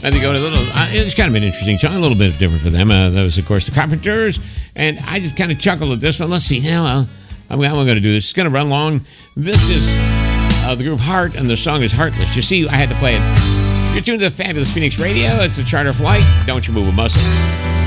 And they go to a little. It's kind of an interesting song, a little bit different for them. That was, of course, the Carpenters, and I just kind of chuckled at this one. Let's see now. I'm going to do this. It's going to run long. This is the group Heart, and the song is Heartless. You see, I had to play it. You're tuned to the Fabulous Phoenix Radio. It's the Charter Flight. Don't you move a muscle.